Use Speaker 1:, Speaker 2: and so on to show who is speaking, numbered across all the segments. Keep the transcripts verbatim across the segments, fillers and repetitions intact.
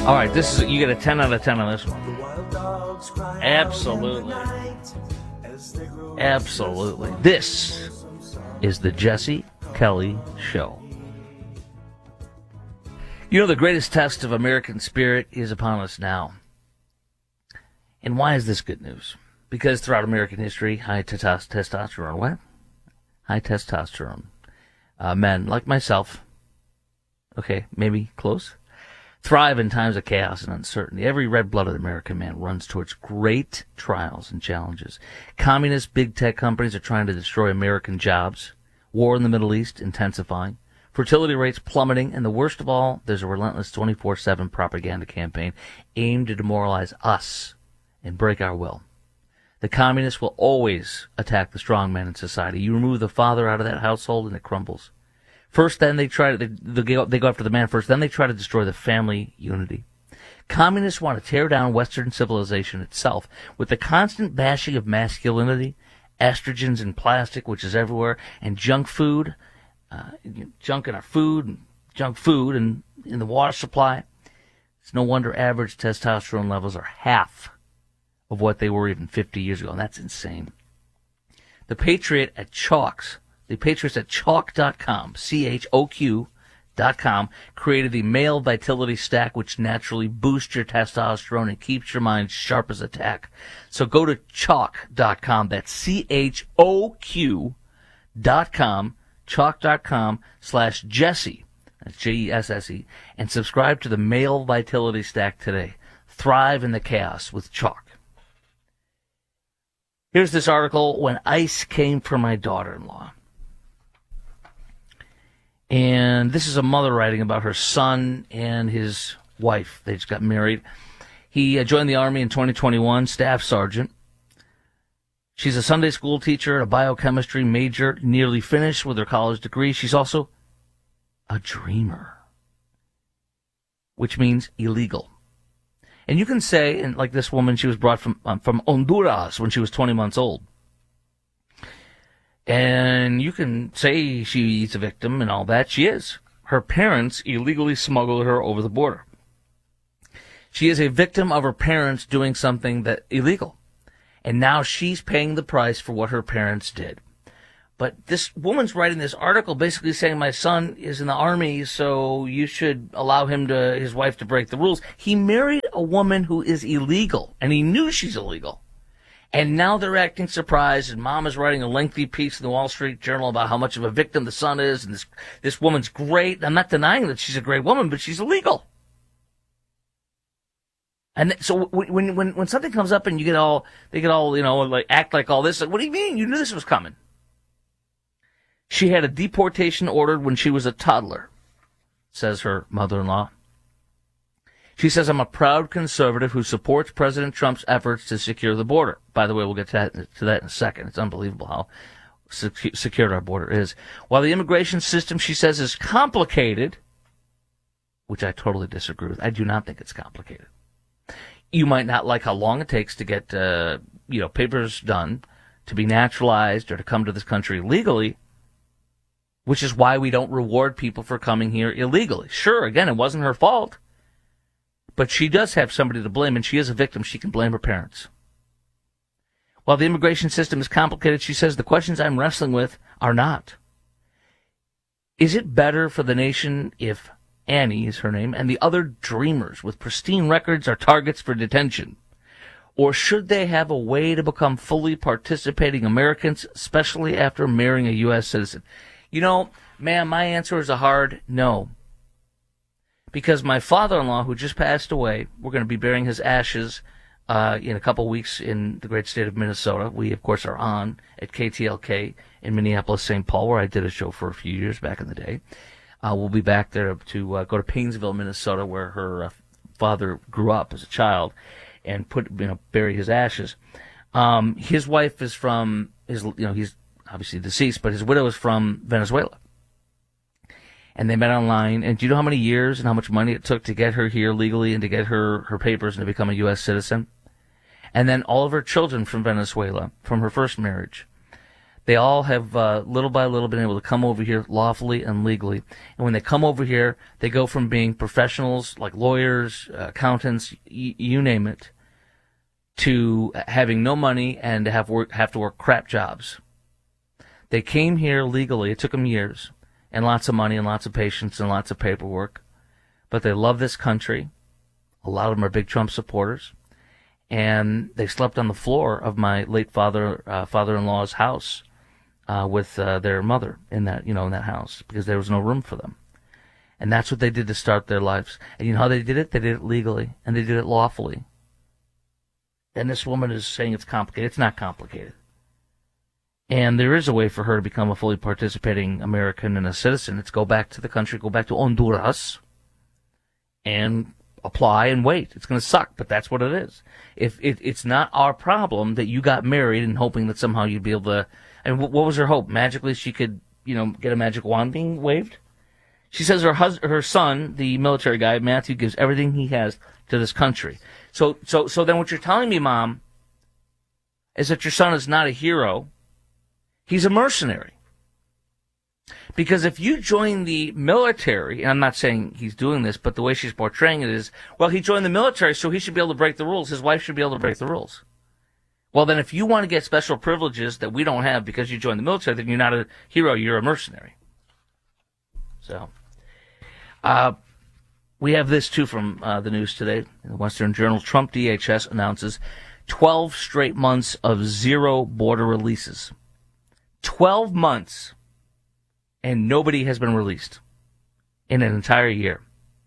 Speaker 1: All right, this is you get a ten out of ten on this one. Absolutely. Absolutely. This is the Jesse Kelly Show. You know, the greatest test of American spirit is upon us now. And why is this good news? Because throughout American history, high testo- testosterone, what? High testosterone. Uh, men like myself, okay, maybe close, thrive in times of chaos and uncertainty. Every red-blooded American man runs towards great trials and challenges. Communist big tech companies are trying to destroy American jobs. War in the Middle East intensifying. Fertility rates plummeting. And the worst of all, there's a relentless twenty-four seven propaganda campaign aimed to demoralize us and break our will. The communists will always attack the strong man in society. You remove the father out of that household and it crumbles. First, then they try to, they, they, go, they go after the man first, then they try to destroy the family unity. Communists want to tear down Western civilization itself with the constant bashing of masculinity, estrogens in plastic, which is everywhere, and junk food, uh, junk in our food, and junk food and in the water supply. It's no wonder average testosterone levels are half of what they were even fifty years ago, and that's insane. The Patriot at Chalks, the Patriots at chalk dot com, C H O Q dot com, created the Male Vitality Stack, which naturally boosts your testosterone and keeps your mind sharp as a tack. So go to chalk dot com, that's C H O Q dot com, chalk dot com slash Jesse, that's J E S S E, and subscribe to the Male Vitality Stack today. Thrive in the chaos with Chalk. Here's this article, When Ice Came for My Daughter-in-Law. And this is a mother writing about her son and his wife. They just got married. He uh, joined the Army in twenty twenty-one, staff sergeant. She's a Sunday school teacher, a biochemistry major, nearly finished with her college degree. She's also a dreamer, which means illegal. And you can say, and like this woman, she was brought from um, from Honduras when she was twenty months old. And you can say she's a victim and all that. She is. Her parents illegally smuggled her over the border. She is a victim of her parents doing something that illegal. And now she's paying the price for what her parents did. But this woman's writing this article basically saying my son is in the Army, so you should allow him to, his wife to break the rules. He married a woman who is illegal, and he knew she's illegal. And now they're acting surprised, and mom is writing a lengthy piece in the Wall Street Journal about how much of a victim the son is, and this this woman's great. I'm not denying that she's a great woman, but she's illegal. And so when when when something comes up and you get all, they get all, you know, like act like all this, like, what do you mean? You knew this was coming. She had a deportation ordered when she was a toddler, says her mother-in-law. She says, I'm a proud conservative who supports President Trump's efforts to secure the border. By the way, we'll get to that, to that in a second. It's unbelievable how secu- secure our border is. While the immigration system, she says, is complicated, which I totally disagree with. I do not think it's complicated. You might not like how long it takes to get, uh, you know, papers done, to be naturalized or to come to this country legally, which is why we don't reward people for coming here illegally. Sure, again, it wasn't her fault. But she does have somebody to blame, and she is a victim. She can blame her parents. While the immigration system is complicated, she says, the questions I'm wrestling with are not. Is it better for the nation if Annie is her name, and the other dreamers with pristine records are targets for detention? Or should they have a way to become fully participating Americans, especially after marrying a U S citizen? You know, ma'am, my answer is a hard no. Because my father-in-law, who just passed away, we're going to be burying his ashes uh, in a couple weeks in the great state of Minnesota. We, of course, are on at K T L K in Minneapolis, Saint Paul, where I did a show for a few years back in the day. Uh, we'll be back there to uh, go to Painesville, Minnesota, where her uh, father grew up as a child, and put you know bury his ashes. Um, his wife is from his you know he's obviously deceased, but his widow is from Venezuela. And they met online, and do you know how many years and how much money it took to get her here legally and to get her, her papers and to become a U S citizen? And then all of her children from Venezuela, from her first marriage. They all have, uh, little by little, been able to come over here lawfully and legally. And when they come over here, they go from being professionals like lawyers, uh, accountants, y- you name it, to having no money and to have work, have to work crap jobs. They came here legally. It took them years and lots of money and lots of patience and lots of paperwork. But they love this country. A lot of them are big Trump supporters. And they slept on the floor of my late father, uh, father-in-law's house, uh, with, uh, their mother in that, you know, in that house because there was no room for them. And that's what they did to start their lives. And you know how they did it? They did it legally and they did it lawfully. And this woman is saying it's complicated. It's not complicated. And there is a way for her to become a fully participating American and a citizen. It's go back to the country, go back to Honduras, and apply and wait. It's going to suck, but that's what it is. If it, it's not our problem that you got married and hoping that somehow you'd be able to. And what was her hope? Magically, she could, you know, get a magic wand being waved. She says her hus- her son, the military guy, Matthew, gives everything he has to this country. So, so, so then what you're telling me, Mom, is that your son is not a hero. He's a mercenary. Because if you join the military, and I'm not saying he's doing this, but the way she's portraying it is, well, he joined the military, so he should be able to break the rules. His wife should be able to break the rules. Well, then if you want to get special privileges that we don't have because you joined the military, then you're not a hero, you're a mercenary. So, uh, we have this, too, from uh, the news today. In the Western Journal, Trump D H S announces twelve straight months of zero border releases. twelve months, and nobody has been released in an entire year.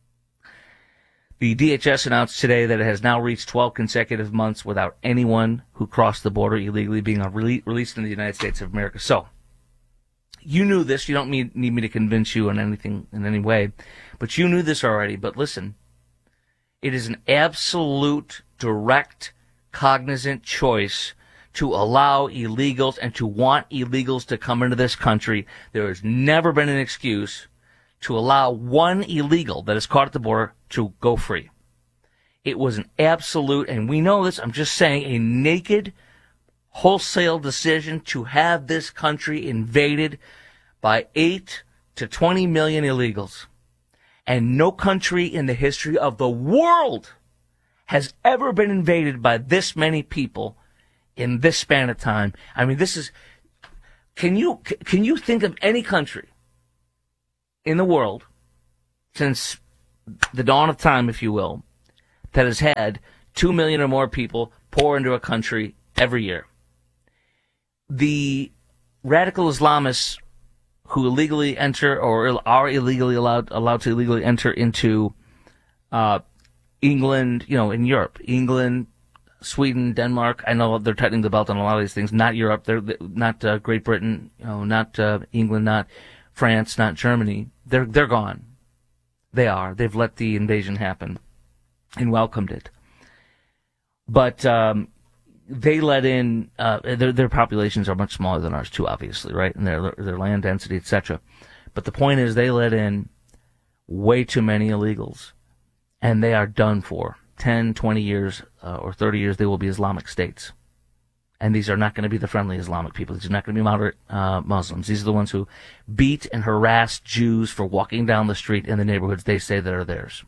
Speaker 1: The D H S announced today that it has now reached twelve consecutive months without anyone who crossed the border illegally being rele- released in the United States of America. So, you knew this. You don't need, need me to convince you in anything, in any way. But you knew this already. But listen, it is an absolute, direct, cognizant choice to allow illegals and to want illegals to come into this country. There has never been an excuse to allow one illegal that is caught at the border to go free. It was an absolute, and we know this, I'm just saying, a naked, wholesale decision to have this country invaded by eight to twenty million illegals. And no country in the history of the world has ever been invaded by this many people in this span of time. I mean, this is, can you, can you think of any country in the world since the dawn of time, if you will, that has had two million or more people pour into a country every year? The radical Islamists who illegally enter or are illegally allowed, allowed to illegally enter into, uh, England, you know, in Europe, England, Sweden, Denmark. I know they're tightening the belt on a lot of these things. Not Europe. They're not uh, Great Britain. You know, not uh, England. Not France. Not Germany. They're they're gone. They are. They've let the invasion happen and welcomed it. But um, they let in. Uh, their their populations are much smaller than ours too, obviously, right? And their their land density, et cetera. But the point is, they let in way too many illegals, and they are done for. ten, twenty years, uh, or thirty years, they will be Islamic states. And these are not going to be the friendly Islamic people. These are not going to be moderate uh, Muslims. These are the ones who beat and harass Jews for walking down the street in the neighborhoods they say that are theirs.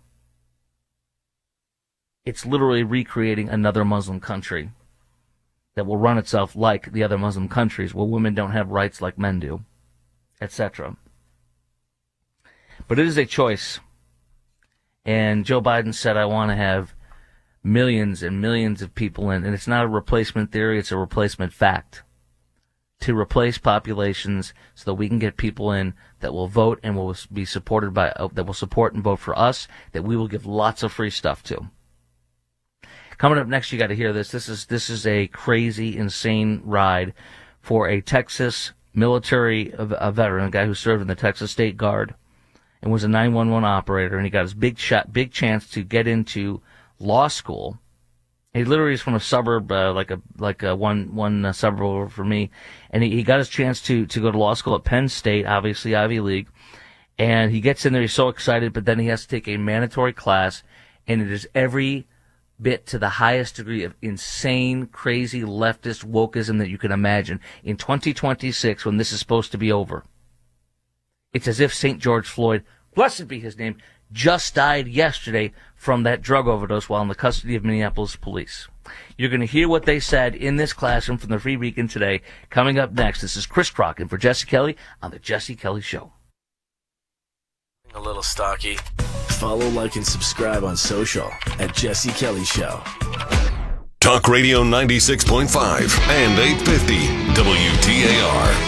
Speaker 1: It's literally recreating another Muslim country that will run itself like the other Muslim countries, where women don't have rights like men do, et cetera. But it is a choice. And Joe Biden said, I want to have millions and millions of people in. And it's not a replacement theory, it's a replacement fact. To replace populations so that we can get people in that will vote and will be supported by, uh, that will support and vote for us, that we will give lots of free stuff to. Coming up next, you got to hear this. This is, this is a crazy, insane ride for a Texas military a, a veteran, a guy who served in the Texas State Guard and was a nine one one operator, and he got his big shot, big chance to get into law school. He literally is from a suburb, uh, like a like a one one uh, suburb over for me, and he, he got his chance to to go to law school at Penn State, obviously Ivy League, and he gets in there, he's so excited, but then he has to take a mandatory class, and it is every bit to the highest degree of insane, crazy leftist wokeism that you can imagine in twenty twenty-six when this is supposed to be over. It's as if Saint George Floyd, blessed be his name, just died yesterday from that drug overdose while in the custody of Minneapolis police. You're going to hear what they said in this classroom from the Free Beacon today. Coming up next, this is Chris Crockett for Jesse Kelly on The Jesse Kelly Show.
Speaker 2: A little stocky. Follow, like, and subscribe on social at Jesse Kelly Show.
Speaker 3: Talk Radio ninety-six point five and eight fifty W T A R.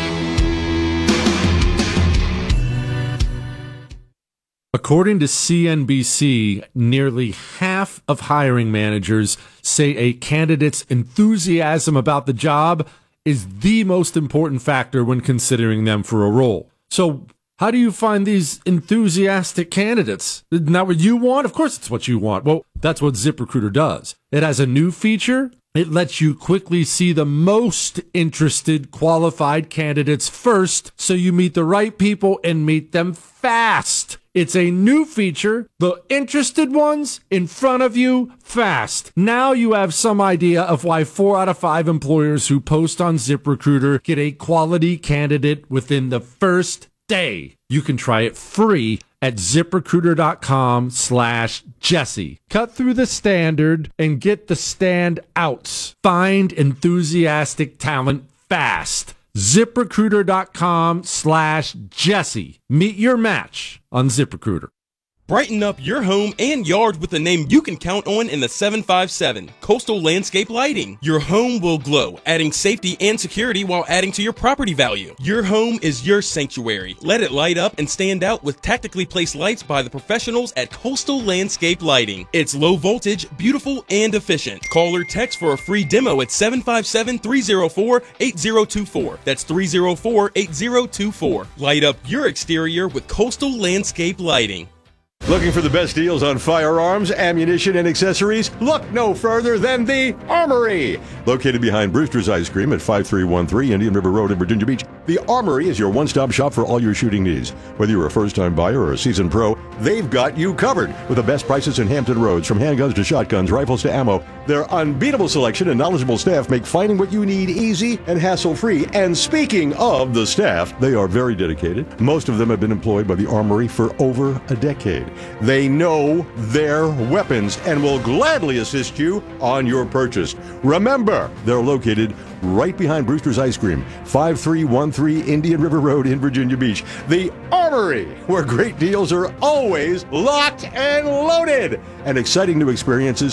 Speaker 4: According to C N B C, nearly half of hiring managers say a candidate's enthusiasm about the job is the most important factor when considering them for a role. So, how do you find these enthusiastic candidates? Isn't that what you want? Of course it's what you want. Well, that's what ZipRecruiter does. It has a new feature. It lets you quickly see the most interested qualified candidates first, so you meet the right people and meet them fast. It's a new feature. The interested ones in front of you fast. Now you have some idea of why four out of five employers who post on ZipRecruiter get a quality candidate within the first day. You can try it free at ZipRecruiter.com slash Jesse. Cut through the standard and get the standouts. Find enthusiastic talent fast. ZipRecruiter.com slash Jesse. Meet your match on ZipRecruiter.
Speaker 5: Brighten up your home and yard with a name you can count on in the seven five seven, Coastal Landscape Lighting. Your home will glow, adding safety and security while adding to your property value. Your home is your sanctuary. Let it light up and stand out with tactically placed lights by the professionals at Coastal Landscape Lighting. It's low voltage, beautiful, and efficient. Call or text for a free demo at seven five seven, three oh four, eight oh two four. That's three oh four, eight oh two four. Light up your exterior with Coastal Landscape Lighting.
Speaker 6: Looking for the best deals on firearms, ammunition, and accessories? Look no further than the Armory! Located behind Brewster's Ice Cream at five three one three Indian River Road in Virginia Beach, the Armory is your one-stop shop for all your shooting needs. Whether you're a first-time buyer or a seasoned pro, they've got you covered with the best prices in Hampton Roads, from handguns to shotguns, rifles to ammo. Their unbeatable selection and knowledgeable staff make finding what you need easy and hassle-free. And speaking of the staff, they are very dedicated. Most of them have been employed by the Armory for over a decade. They know their weapons and will gladly assist you on your purchase. Remember, they're located right behind Brewster's Ice Cream, five three one three Indian River Road in Virginia Beach. The Armory, where great deals are always locked and loaded, and exciting new experiences